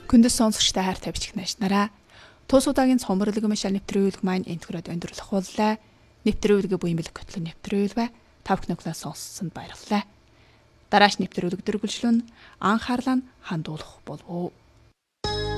Күндес сонсогчтой хайр тавьчих наашнараа. Тус удаагийн цомрлог машаа нэвтрүүлэг маань энтгэрээд өндөрлөх боллаа. Нэвтрүүлгээ буян бэлэг хөтлөн нэвтрүүлвэ. Тавхноглаа сонссонд баярлалаа. Дарааш нэвтрүүлэг дөрвөлжлөн анхаарлаа хандуулах болов уу.